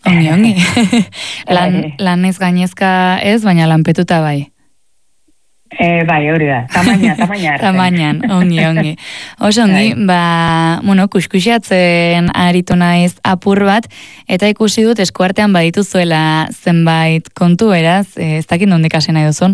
Ongi. Lan ez gainezka ez, baina lanpetuta bai. Bai, hori da, tamaina arte. Tamainan, ongi. Oso ongi, kuskusiatzen aritu naiz apur bat, eta ikusi dut eskuartean badituzuela zenbait kontu, eraz, ez dakit nondik hasi nahi duzun?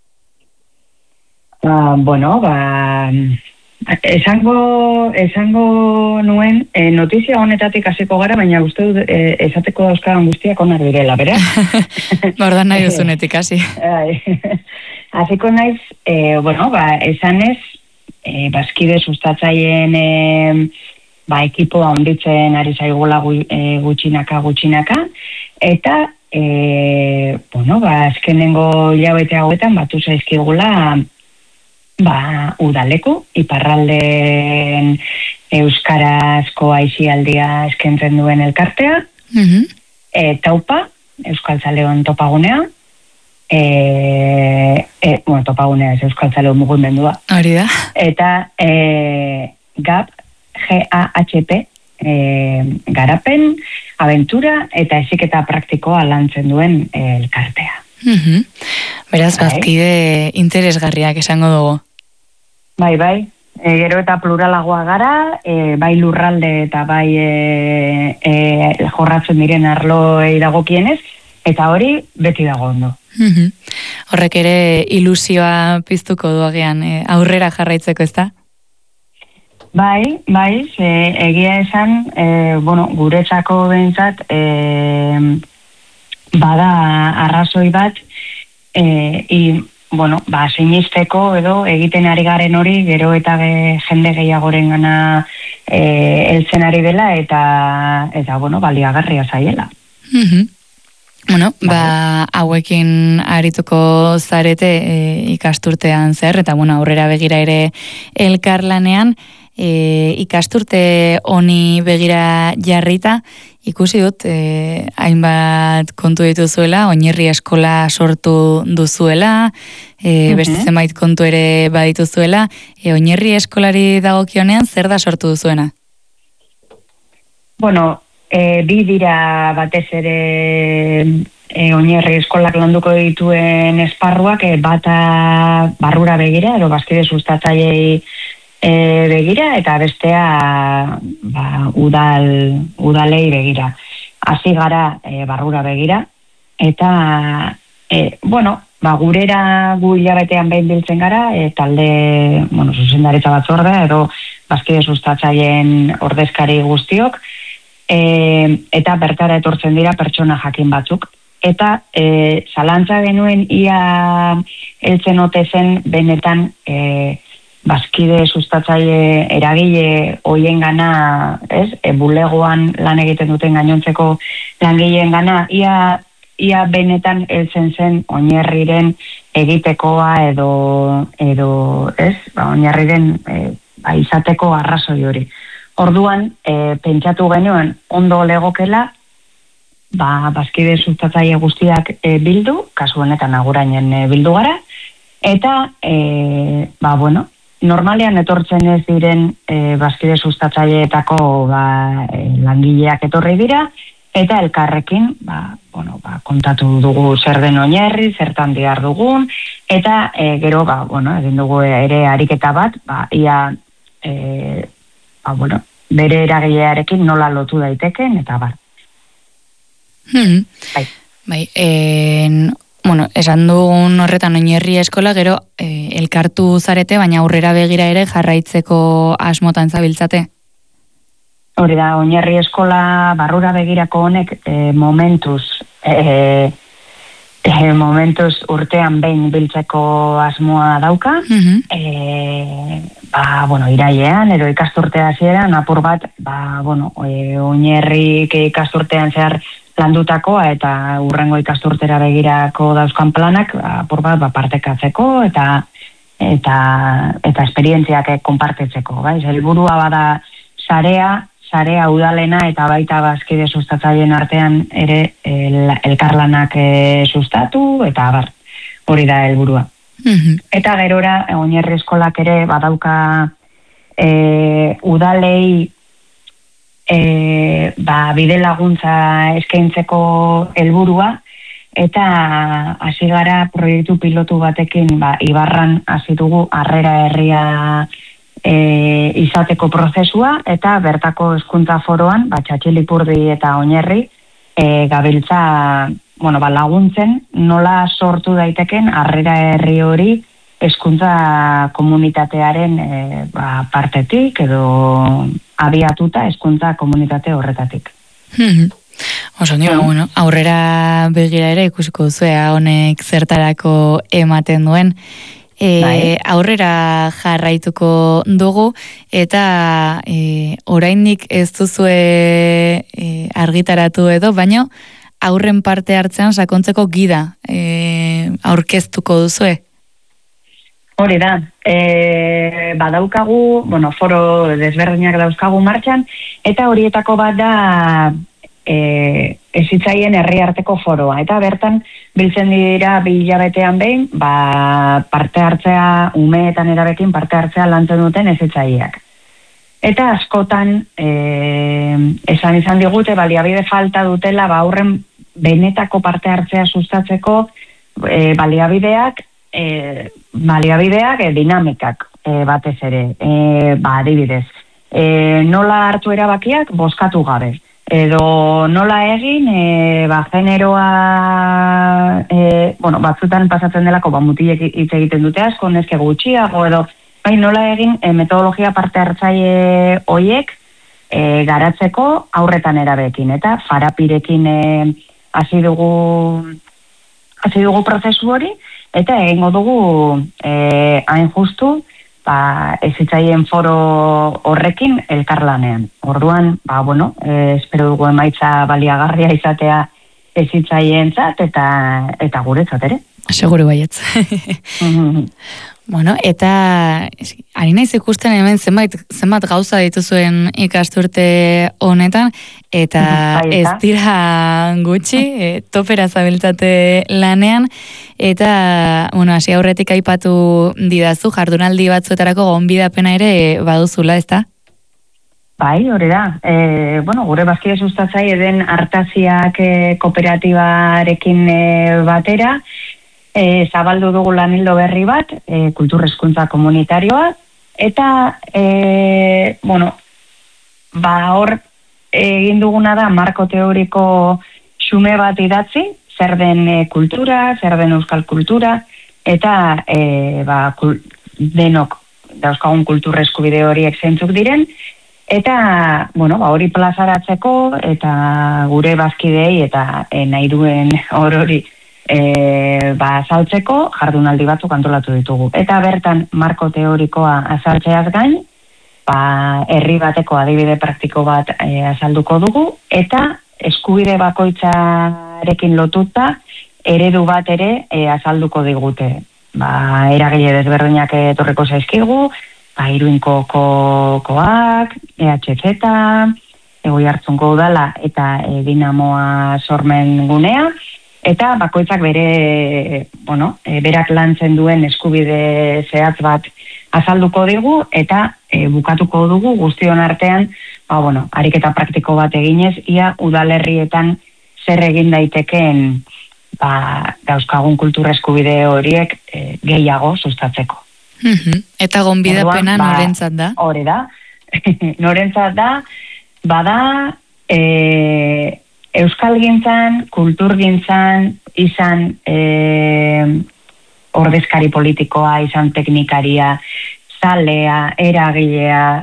Esango nuen, notizia honetatik hasiko gara, baina uste dut esateko dauzkagan guztiak onar direla, bera? Bordan nahi duzunetik hasi. Hasiko naiz, esanez, bazkide sustatzaien ekipoa onditzen ari zaigula gutxinaka, eta azkenengo hilabete hauetan batu zaizkigula udaleku, iparralden euskarazko aisialdia eskentzen duen elkartea, taupa, Euskaltzaleon topagunea, topagunea ez Euskaltzaleon mugimendua. Hori da. Eta GAP, GAHP, garapen, abentura eta heziketa praktikoa lantzen duen elkartea. Beraz, bazkide interesgarriak esango dugu. Bai, gero eta pluralagoa gara, bai lurralde eta bai jorratzen diren arloei dagokienez, eta hori beti dago ondo. Horrek ere ilusioa piztuko du agian aurrera jarraitzeko, ezta? Bai, egia esan, guretzako behintzat, bada arrazoi bat, sinisteko edo egiten ari garen hori gero eta jende gehiagoren gana heltzen ari dela eta baliagarria zaiela. Hauekin arituko zarete ikasturtean zer, eta aurrera begira ere elkarlanean, ikasturte honi begira jarrita, ikusi dut, hainbat kontu dituzuela, Oinerri eskola sortu duzuela, beste zenbait kontu ere badituzuela, Oinerri eskolari dagokionean zer da sortu duzuena? Bi dira batez ere Oinerri eskolak landuko dituen esparruak, bata barrura begira, edo bazkide sustatzaileei begira, eta bestea udalei begira. Hasi gara barrura begira, eta gurera gu hilabetean behin biltzen gara, talde, zuzendaritza batzordea, edo bazkide sustatzaileen ordezkari guztiok, eta bertara etortzen dira pertsona jakin batzuk. Eta zalantza genuen ia heltzen ote zen benetan bazkide sustatzaile eragile hoien gana, bulegoan lan egiten duten gainontzeko langileen gana, ia benetan heltzen zen Oinerriren egitekoa edo Oinerriren izateko arrazoi hori. Orduan, pentsatu genuen ondo legokela, bazkide sustatzaile guztiak bildu, kasu honetan Agurainen bildu gara, eta, normalean etortzen ez diren bazkide sustatzaileetako langileak etorri dira, eta elkarrekin kontatu dugu zer den Oinerri, zertan dihar dugun, eta gero egin dugu ere ariketa bat, bere eragilearekin nola lotu daiteken, eta bar. Esan dugun horretan Oinerri eskola, gero elkartu zarete, baina aurrera begira ere jarraitzeko asmotan zabiltzate? Hori da, Oinerri eskola barrura begirako honek momentuz urtean behin biltzeko asmoa dauka, irailean, edo ikasturte hasieran apur bat, Oinerrik ikasturtean zehar landutakoa eta urrengo ikasturtera begirako dauzkan planak apur bat partekatzeko eta esperientziak konpartitzeko. Helburua bada sarea udalena eta baita bazkide sustatzaileen artean ere elkarlanak sustatu eta hori da helburua. Eta gerora Oinerri eskolak ere badauka udalei bide laguntza eskaintzeko helburua, eta hasi gara proiektu pilotu batekin Ibarran hasi dugu Harrera herria izateko prozesua, eta bertako hezkuntza foroan Txatxilipurdi eta Oinerri gabiltza laguntzen nola sortu daiteken Harrera herri hori hezkuntza komunitatearen partetik edo abiatuta hezkuntza komunitate horretatik. Oso, aurrera begira ere ikusiko duzuea honek zertarako ematen duen. Aurrera jarraituko dugu, eta oraindik ez duzue argitaratu edo, baino aurren parte hartzean sakontzeko gida aurkeztuko duzue. Hori da, badaukagu, foro desberdinak dauzkagu martxan, eta horietako bat da ezitzaien herriarteko foroa. Eta bertan, biltzen dira 2 hilabetean behin, parte hartzea, umeetan erabekin parte hartzea lantzen duten ezitzaileak. Eta askotan, esan izan digute, baliabide falta dutela, aurren benetako parte hartzea sustatzeko baliabideak dinamikak batez ere, adibidez. Nola hartu erabakiak bozkatu gabe. Edo nola egin, generoa, batzutan pasatzen delako, mutilek hitz egiten dute asko, neske gutxiago, edo, nola egin metodologia parte hartzaile hoiek garatzeko aurretan erabekin. Eta Farapirekin hasi dugu prozesu hori, eta egingo dugu hain justu, ezitzaileen foro horrekin elkarlanean. Orduan, espero dugu emaitza baliagarria izatea ezitzaileentzat eta guretzat ere. Seguru baietz. Eta ari naiz ikusten hemen zenbat gauza dituzuen ikasturte honetan, eta ez dira gutxi, topera zabiltzate lanean, eta hasi aurretik aipatu didazu, jardunaldi batzuetarako gonbidapena ere baduzula, ezta? Bai, hori da. Gure bazkide sustatzaile den Artaziak kooperatibarekin batera, zabaldu dugu lanildo berri bat, kultur hezkuntza komunitarioa, eta hor egin duguna da marko teoriko xume bat idatzi, zer den kultura, zer den euskal kultura, eta denok dauzkagun kultur eskubide horiek zeintzuk diren, eta hori plazaratzeko, eta gure bazkideei eta nahi duen hori azaltzeko jardunaldi batzuk antolatu ditugu. Eta bertan marko teorikoa azaltzeaz gain, herri bateko adibide praktiko bat azalduko dugu, eta eskubide bakoitzarekin lotuta eredu bat ere azalduko digute. Eragile desberdinak etorriko zaizkigu, Iruinko koak, EHZ, Goiertzungo udala eta Dinamoa sormen gunea, eta bakoitzak berak lantzen duen eskubide zehatz bat azalduko digu, eta bukatuko dugu guztion artean, ariketa praktiko bat eginez, ia udalerrietan zer egin daitekeen dauzkagun kultura eskubide horiek gehiago sustatzeko. Eta gonbidapena norentzat da? Hori da. Norentzat da, bada euskalgintzan, kulturgintzan, izan ordezkari politikoa, izan teknikaria, zalea, eragilea,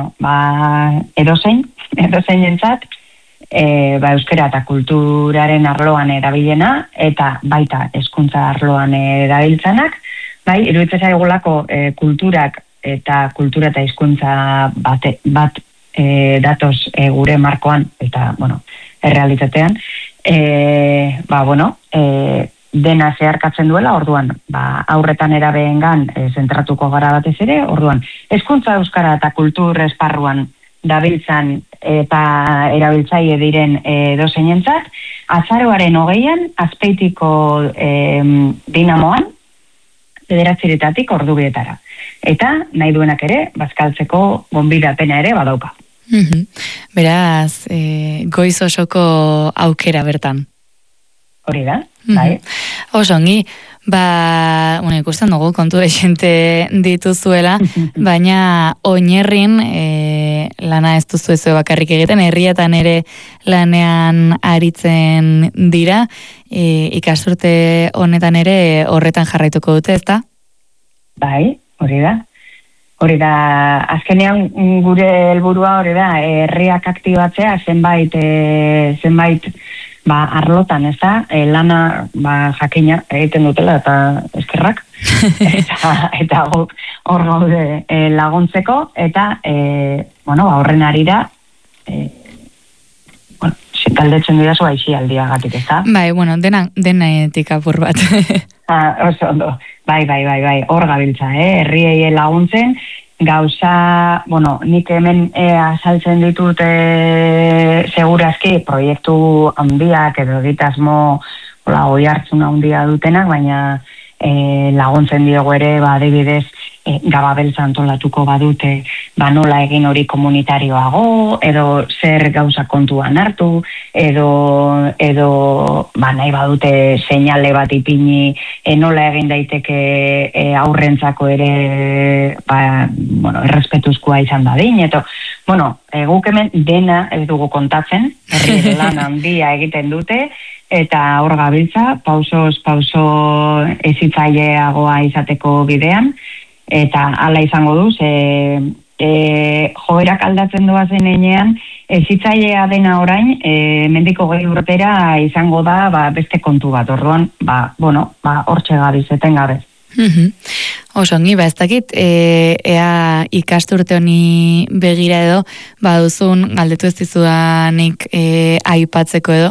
edozein euskera eta kulturaren arloan erabilena, eta baita hezkuntza arloan erabiltzanak, iruditzen zaigulako kulturak eta kultura eta hizkuntza bat datoz gure markoan, eta, errealitatean, dena zeharkatzen duela, orduan, aurretan erabeengan zentratuko gara batez ere, orduan, hezkuntza euskara eta kultur esparruan dabiltzan eta erabiltzaile diren dozeinentzat, azaroaren 20an, Azpeitiko Dinamoan, 9:00 ordu bietara. Eta nahi duenak ere, bazkaltzeko gonbidapena ere badauka. Beraz, goiz osoko aukera bertan. Hori da, bai. Osongi, ikusten dugu kontu desente dituzuela, baina oinarrin lana ez duzu ez bakarrik egiten, herrietan ere lanean aritzen dira, ikasturte honetan ere horretan jarraituko dute, ezta? Bai, hori da. Hori da, azkenean gure helburua hori da, herriak aktibatzea zenbait arlotan, ez da, lana jakina egiten dutela eta eskerrak, eta hor gaude laguntzeko, eta horren arira, galdetzen dira zua aixialdiagatik, ez da? Bai, denetik apur bat. Oso ondo, bai, hor gabiltza, herriei laguntzen, gauza, nik hemen azaltzen ditut segurazki proiektu handiak edo egitasmo oi hartzuna handia dutenak, baina laguntzen diogu ere, adibidez, Gababeltza antolatuko badute, nola egin hori komunitarioago, edo zer gauza kontuan hartu, edo nahi badute seinale bat ipini, nola egin daiteke aurrentzako ere, errespetuzkoa izan dadin, guk hemen dena ez dugu kontatzen, herri lan handia egiten dute, eta hor gabiltza, pausoz pauso hezitzaileagoa izateko bidean, eta hala izango du, joerak aldatzen doazen enean, hezitzailea dena orain, mendiko 20 urtera izango da beste kontu bat, orduan, hortxe gabiz, etengabe. Osongi, ez dakit, ea ikasturte honi begira edo, baduzun galdetu ez dizudanik aipatzeko edo?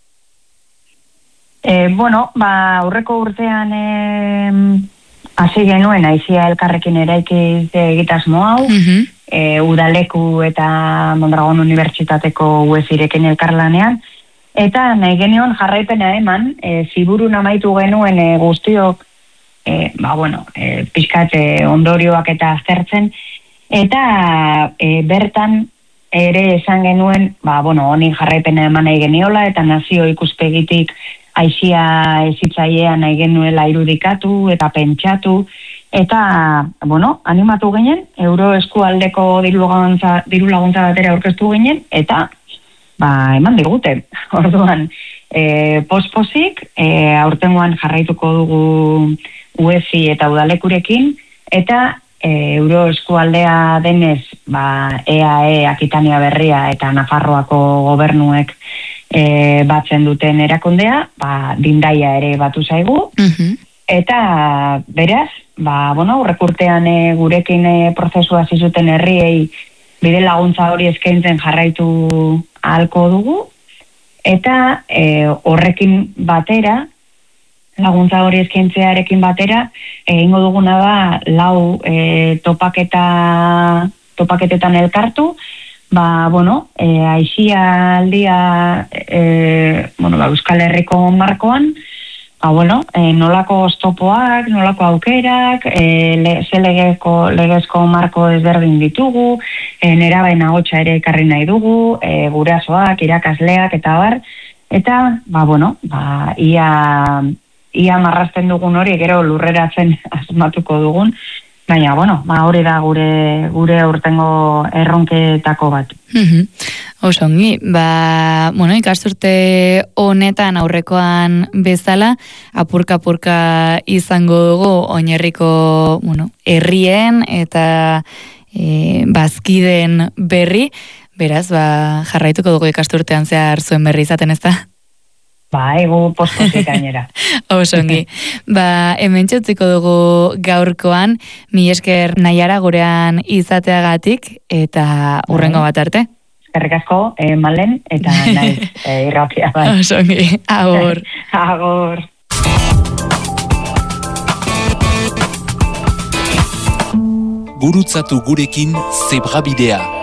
Aurreko urtean hasi genuen aizia elkarrekin eraikiz egitasmo hau, Udaleku eta Mondragon Unibertsitateko UESIrekin elkarlanean, eta nahi genion jarraipena eman, ziburun amaitu genuen guztiok, pixkat ondorioak eta aztertzen, eta bertan ere esan genuen, honin jarraipena eman nahi geniola, eta nazio ikuspegitik aizia hezitzailean nahi genuela irudikatu eta pentsatu, eta, animatu ginen, euro eskualdeko diru laguntza batera aurkeztu ginen, eta, eman digute. Orduan, pospozik, aurtengoan jarraituko dugu UESI eta Udalekurekin, eta euro eskualdea denez, EAE, Akitania Berria eta Nafarroako gobernuek batzen duten erakundea, dindaia ere batu zaigu, eta beraz, urrekurtean gurekin prozesua zizuten herriei bide laguntza hori eskaintzen jarraitu ahalko dugu, eta horrekin batera, laguntza hori eskaintzearekin batera, egingo duguna da 4 topaketetan elkartu, aizia aldia Euskal Herriko markoan, nolako oztopoak, nolako aukerak, ze legezko marko ezberdin ditugu, neraben ahotsa ere ekarri nahi dugu, gurasoak, irakasleak eta bar, eta ia marrazten dugun hori, gero lurreratzen asmatuko dugun, baina, hori da gure urtengo erronketako bat. Osongi, ikasturte honetan aurrekoan bezala, apurka izango dugu Oinarriko, herrien eta bazkideen berri, beraz, jarraituko dugu ikasturtean zehar zuen berri izaten, ez da? Egu pospozik gainera. Osongi. Hemen txutziko dugu gaurkoan, mi esker Naiara gurean izateagatik, eta hurrengo bat arte. Eskerrik asko, Malen, eta naiz irratia. Osongi, agur. Agur. Gurutzatu gurekin Zebrabidea.